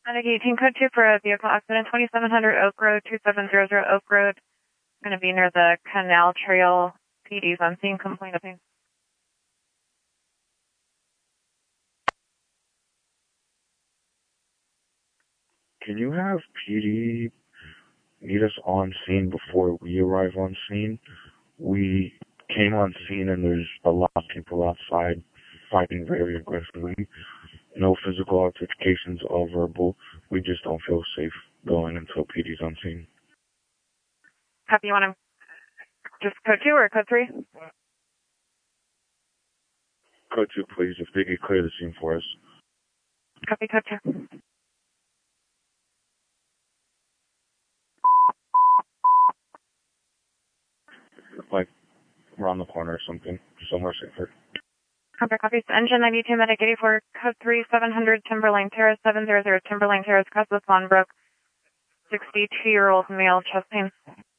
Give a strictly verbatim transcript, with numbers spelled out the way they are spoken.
Medic eighteen, code two for a vehicle accident, twenty-seven hundred Oak Road, two seven zero zero Oak Road. Going to be near the Canal Trail. P D's on scene, complaint of pain. Can you have P D meet us on scene before we arrive on scene? We came on scene and there's a lot of people outside fighting very aggressively. No physical altercations, all verbal. We just don't feel safe going until P D's on scene. Copy, you want to just code two or code three? Code two, please, if they could clear the scene for us. Copy, code two. Like, around the corner or something, somewhere safer. Copy, copies. Engine ninety-two, Medic eighty-four, code three, seven hundred Timberline Terrace, seven hundred Timberline Terrace, across the Swanbrook. sixty-two-year-old male, chest pain.